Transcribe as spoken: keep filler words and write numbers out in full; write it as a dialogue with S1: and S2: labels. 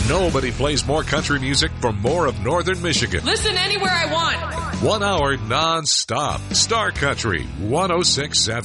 S1: Nobody plays more country music for more of Northern Michigan.
S2: Listen anywhere I want.
S1: One hour non-stop. Star Country one oh six point seven.